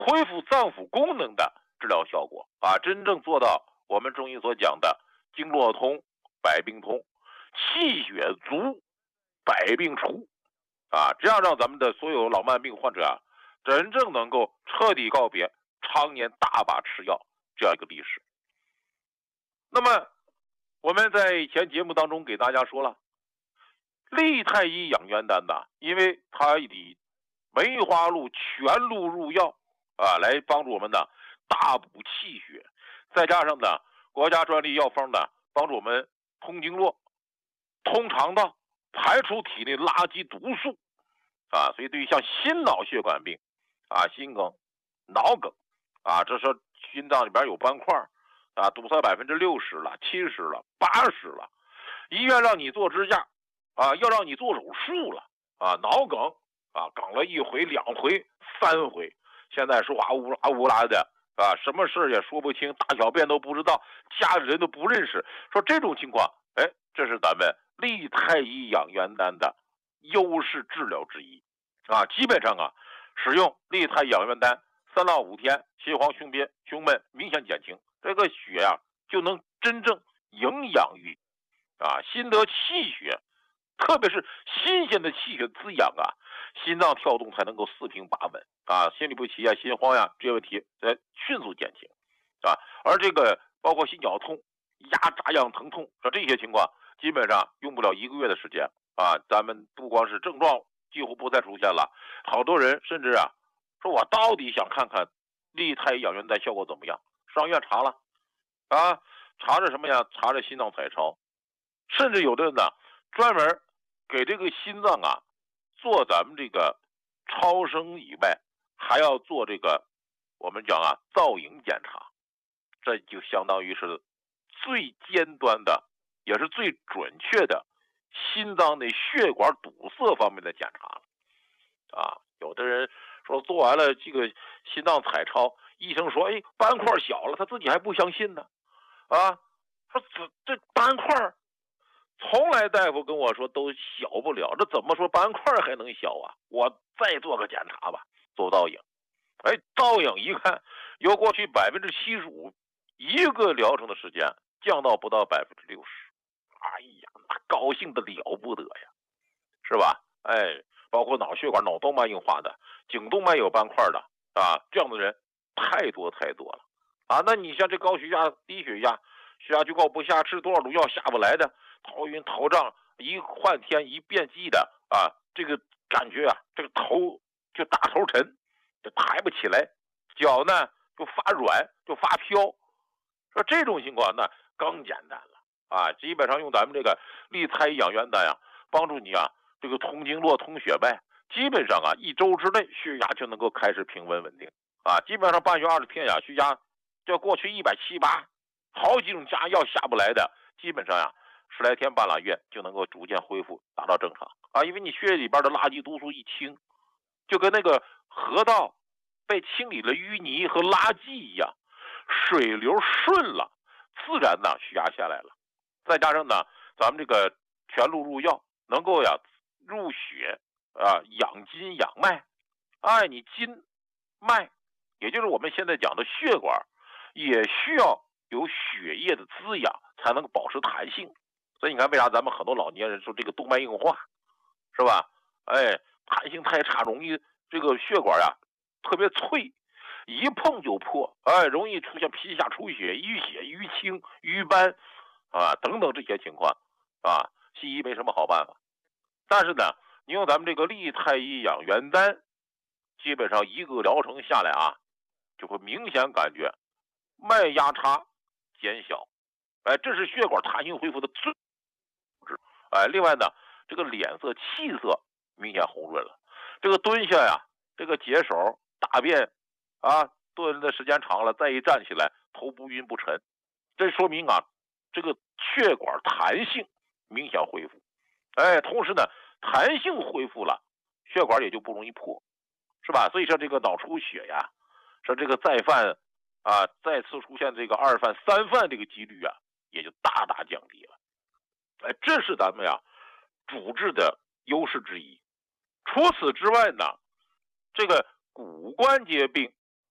恢复脏腑功能的治疗效果啊，真正做到我们中医所讲的经络通、百病通，气血足、百病除啊，这样让咱们的所有老慢病患者啊，真正能够彻底告别常年大把吃药这样一个历史。那么我们在以前节目当中给大家说了，利太医养元丹呢，因为它以梅花鹿全鹿入药啊，来帮助我们呢大补气血，再加上呢国家专利药方呢帮助我们通经络、通肠道，排除体内垃圾毒素啊，所以对于像心脑血管病啊、心梗、脑梗啊，这是心脏里边有斑块啊，堵塞60%了、70%了、80%了，医院让你做支架啊，要让你做手术了啊，脑梗啊，梗了1回、2回、3回，现在说话乌拉乌拉的啊，什么事也说不清，大小便都不知道，家里人都不认识，说这种情况，哎，这是咱们利太医养元丹的优势治疗之一啊，基本上啊，使用利太养元丹3到5天，心慌、胸憋、胸闷明显减轻，这个血啊就能真正营养于啊，心得气血，特别是新鲜的气血滋养啊，心脏跳动才能够四平八稳啊，心律不齐啊、心慌呀这些问题迅速减轻啊，而这个包括心绞痛、压扎痒疼痛这些情况，基本上用不了1个月的时间啊，咱们不光是症状几乎不再出现了，好多人甚至啊说我到底想看看利太医养元丹效果怎么样，上医院查了啊，查着什么呀？查着心脏彩超，甚至有的人呢专门给这个心脏啊做咱们这个超声以外，还要做这个我们讲啊造影检查，这就相当于是最尖端的，也是最准确的心脏内血管堵塞方面的检查了啊。有的人说做完了这个心脏彩超，医生说哎斑块小了，他自己还不相信呢啊，说这斑块从来大夫跟我说都小不了，这怎么说斑块还能小啊？我再做个检查吧，做造影。哎，造影一看，由过去75%一个疗程的时间降到不到60%，哎呀，那高兴的了不得呀，是吧？哎，包括脑血管、脑动脉硬化的、颈动脉有斑块的啊，这样的人太多太多了啊。那你像这高血压、低血压，血压就高不下，吃多少种药下不来的，头晕头胀，一换天一变季的啊，这个感觉啊，这个头就大头沉，就抬不起来，脚呢就发软，就发飘。说这种情况那更简单了啊，基本上用咱们这个利太医养元丹呀，帮助你啊这个通经络、通血脉，基本上啊1周之内血压就能够开始平稳稳定啊，基本上半月20天呀，血压就过去178，好几种加药下不来的，基本上呀10来天半拉月就能够逐渐恢复达到正常啊，因为你血液里边的垃圾毒素一清，就跟那个河道被清理了淤泥和垃圾一样，水流顺了，自然呢血压下来了。再加上呢，咱们这个全鹿入药，能够呀入血啊，养筋养脉。哎，你筋脉，也就是我们现在讲的血管，也需要有血液的滋养，才能保持弹性。所以你看，为啥咱们很多老年人说这个动脉硬化，是吧？哎，弹性太差，容易这个血管呀特别脆，一碰就破，哎，容易出现皮下出血、淤血、淤青、瘀斑啊等等这些情况啊，西医没什么好办法。但是呢，你用咱们这个利太医养元丹，基本上一个疗程下来啊，就会明显感觉脉压差减小，哎，这是血管弹性恢复的最哎，另外呢，这个脸色、气色明显红润了。这个蹲下呀，这个解手、大便啊，蹲的时间长了，再一站起来，头不晕不沉，这说明啊，这个血管弹性明显恢复。哎，同时呢，弹性恢复了，血管也就不容易破，是吧？所以说这个脑出血呀，说这个再犯啊，再次出现这个2犯、3犯这个几率啊，也就大大降低了。哎，这是咱们呀主治的优势之一。除此之外呢，这个骨关节病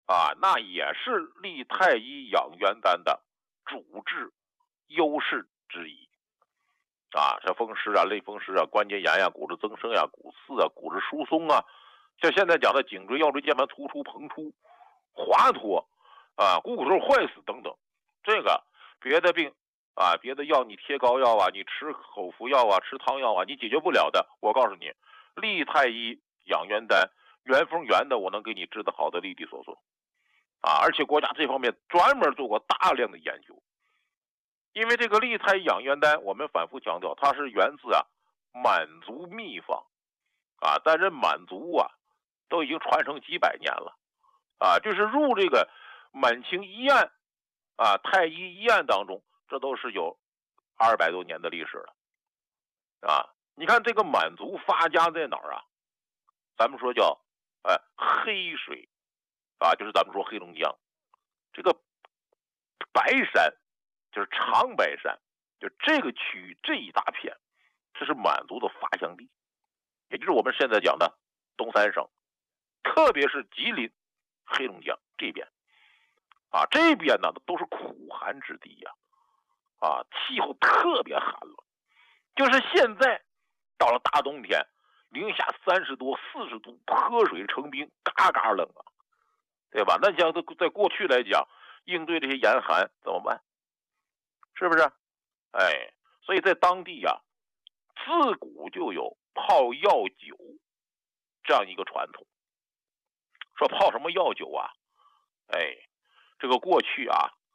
那也是立太医养元丹的主治优势之一。这风湿类风湿关节炎骨质增生骨刺骨质疏松像现在讲的颈椎腰椎间盘突出膨出滑脱股骨头坏死等等，这个别的病别的药你贴膏药你吃口服药吃汤药你解决不了的，我告诉你，立太医养元丹原封原的我能给你治得好的立地所送而且国家这方面专门做过大量的研究。因为这个立太医养元丹，我们反复强调，它是源自满族秘方但是满族都已经传承几百年了就是入这个满清医案太医医案当中，这都是有200多年的历史了你看这个满族发家在哪儿咱们说叫黑水就是咱们说黑龙江这个白山，就是长白山，就这个区域这一大片，这是满族的发祥地，也就是我们现在讲的东三省，特别是吉林、黑龙江这边这边呢都是苦寒之地气候特别寒冷，就是现在到了大冬天，零下30多、40度，泼水成冰，嘎嘎冷对吧？那像在过去来讲，应对这些严寒怎么办？是不是？所以在当地自古就有泡药酒这样一个传统。说泡什么药酒这个过去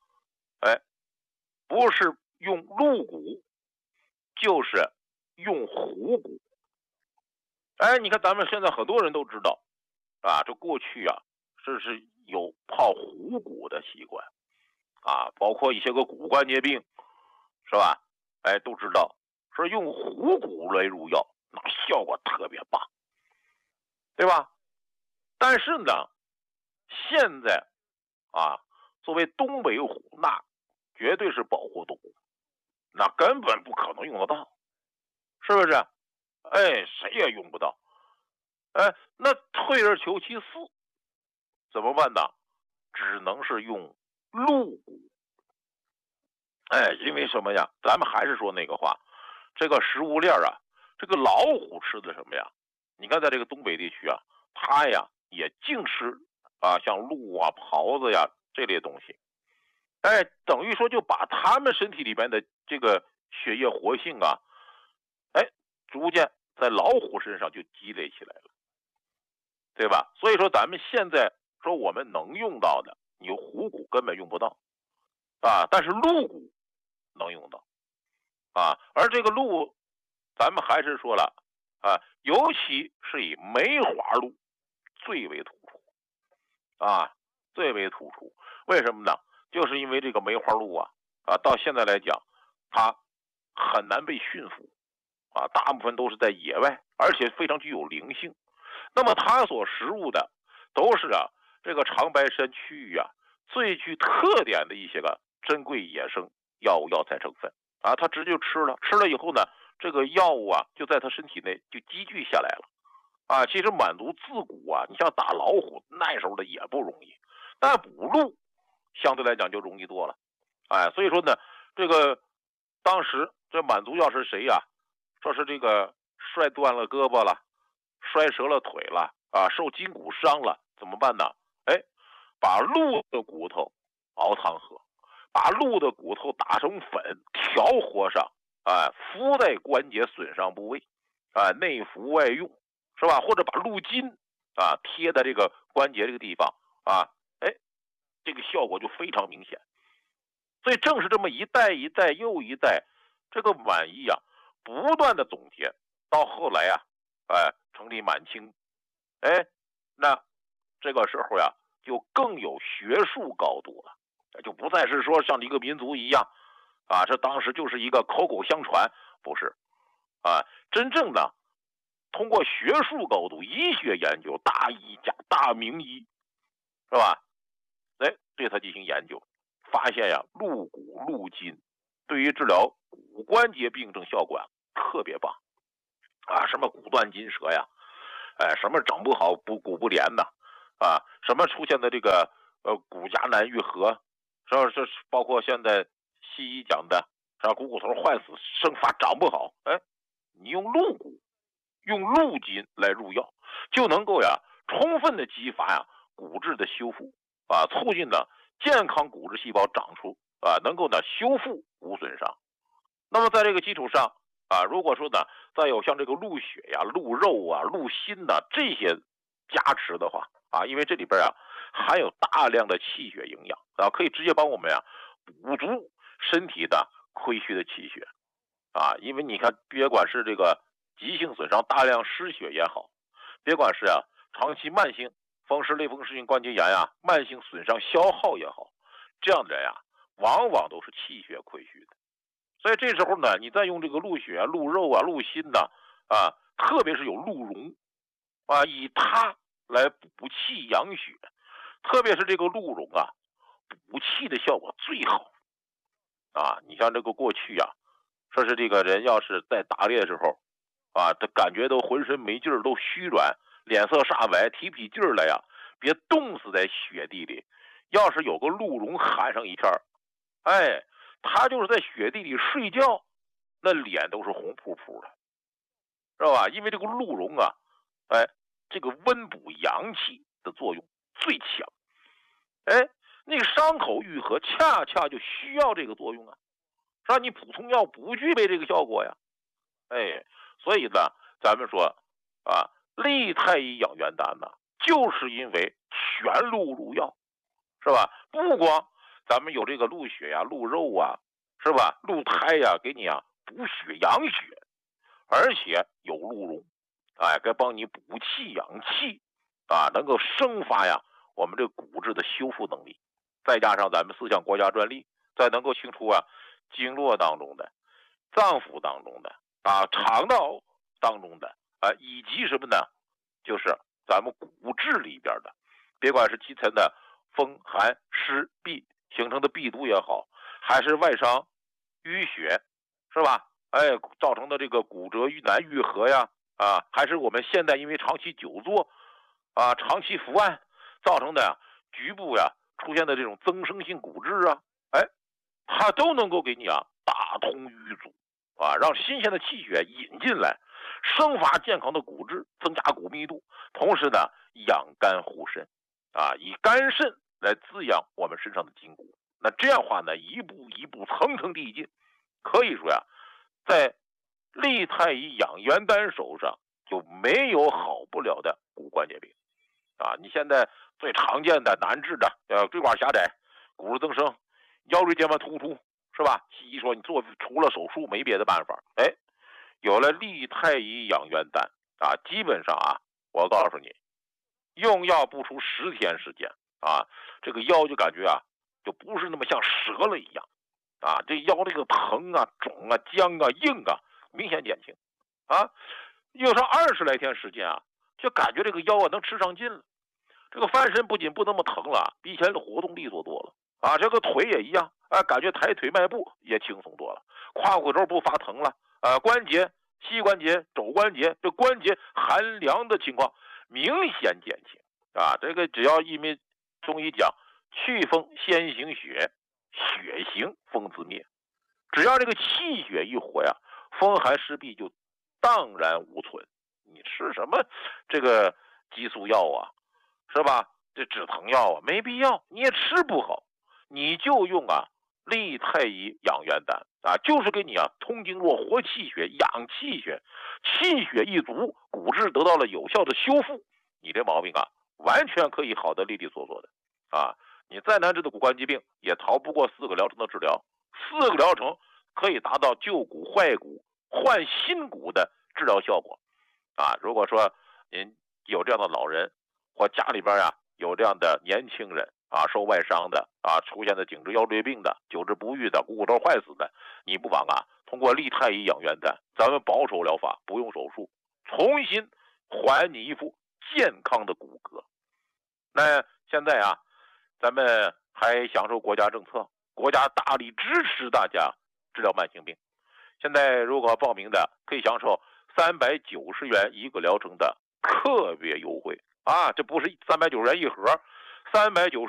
不是用鹿骨，就是用虎骨。你看咱们现在很多人都知道这过去这是有泡虎骨的习惯包括一些个骨关节病，是吧？都知道说用虎骨来入药，那效果特别棒，对吧？但是呢，现在作为东北虎，那绝对是保护动物，那根本不可能用得到，是不是？谁也用不到。那退而求其次，怎么办呢？只能是用鹿骨。因为什么呀？咱们还是说那个话，这个食物链这个老虎吃的什么呀？你看在这个东北地区它也净吃像鹿狍子这类东西。等于说就把他们身体里边的这个血液活性逐渐在老虎身上就积累起来了，对吧？所以说咱们现在说我们能用到的，你虎骨根本用不到但是鹿骨能用到而这个鹿，咱们还是说了尤其是以梅花鹿最为突出最为突出。为什么呢？就是因为这个梅花鹿到现在来讲，它很难被驯服大部分都是在野外，而且非常具有灵性。那么它所食入的都是这个长白山区域最具特点的一些个珍贵野生药物药材成分它直接就吃了，吃了以后呢，这个药物就在它身体内就积聚下来了其实满族自古你像打老虎那时候的也不容易，但捕鹿相对来讲就容易多了所以说呢，这个当时这满族要是谁说是这个摔断了胳膊了，摔折了腿了受筋骨伤了，怎么办呢？把鹿的骨头熬汤喝，把鹿的骨头打成粉调和上敷在关节损伤部位内服外用，是吧？或者把鹿筋贴在这个关节这个地方这个效果就非常明显。所以正是这么一代一代又一代，这个满医不断的总结，到后来成立满清那这个时候就更有学术高度了，就不再是说像一个民族一样这当时就是一个口口相传，不是真正的通过学术高度医学研究，大医家大名医，是吧？对他进行研究，发现鹿骨鹿筋对于治疗骨关节病症效果特别棒什么骨断筋折什么整不好骨不连的什么出现的这个骨架难愈合，这包括现在西医讲的，股头坏死，生发长不好，你用鹿骨，用鹿筋来入药，就能够充分的激发骨质的修复促进健康骨质细胞长出能够修复骨损伤。那么在这个基础上如果说再有像这个鹿血鹿肉鹿心这些加持的话因为这里边含有大量的气血营养可以直接帮我们补足身体的亏虚的气血因为你看，别管是这个急性损伤大量失血也好，别管是长期慢性风湿类风湿性关节炎慢性损伤消耗也好，这样的人往往都是气血亏虚的。所以这时候呢，你再用这个鹿血鹿肉鹿心特别是有鹿茸以它来补气养血，特别是这个鹿茸补气的效果最好你像这个过去说是这个人要是在打猎的时候他感觉都浑身没劲儿，都虚软，脸色煞白，提不起劲儿来别冻死在雪地里，要是有个鹿茸含上一片他就是在雪地里睡觉，那脸都是红扑扑的，知道吧？因为这个鹿茸这个温补阳气的作用最强，那个伤口愈合恰恰就需要这个作用是吧？你普通药不具备这个效果呀，所以呢，咱们说利太医养元丹就是因为全鹿入药，是吧？不光咱们有这个鹿血鹿肉是吧？鹿胎给你补血养血，而且有鹿茸该帮你补气养气能够生发我们这骨质的修复能力，再加上咱们4项国家专利，再能够清除经络当中的、脏腑当中的肠道当中的以及什么呢？就是咱们骨质里边的，别管是基层的风寒湿痹形成的痹毒也好，还是外伤淤血，是吧？造成的这个骨折难愈合还是我们现在因为长期久坐长期伏案造成的局部出现的这种增生性骨质它都能够给你打通瘀阻让新鲜的气血引进来，生发健康的骨质，增加骨密度，同时呢养肝护肾以肝肾来滋养我们身上的筋骨。那这样的话呢，一步一步层层递进，可以说在利太医养元丹手上就没有好不了的骨关节病你现在最常见的难治的椎管狭窄、骨质增生、腰椎间盘突出，是吧？西医说你除了手术没别的办法，有了利太医养元丹基本上我告诉你，用药不出10天时间这个腰就感觉就不是那么像折了一样这腰这个疼肿僵硬明显减轻有上20来天时间就感觉这个腰能吃上劲了，这个翻身不仅不那么疼了，比以前的活动利索多了这个腿也一样感觉抬腿迈步也轻松多了，胯骨轴不发疼了关节、膝关节、肘关节这关节寒凉的情况明显减轻这个只要因为中医讲去风先行血，血行风自灭，只要这个气血一活风寒湿痹就荡然无存。你吃什么这个激素药是吧？这止疼药没必要，你也吃不好，你就用利太医养元丹就是给你通经络、活气血、养气血，气血一足，骨质得到了有效的修复，你这毛病完全可以好的利利索索的你再难治的骨关节病也逃不过4个疗程的治疗，4个疗程可以达到救骨坏骨换新骨的治疗效果如果说您有这样的老人，或家里边有这样的年轻人受外伤的出现的颈椎腰椎病的、久治不愈的、股骨头坏死的，你不妨通过利太医养元丹，咱们保守疗法，不用手术，重新还你一副健康的骨骼。那现在咱们还享受国家政策，国家大力支持大家治疗慢性病。现在如果报名的可以享受390元一个疗程的特别优惠这不是390元一盒，390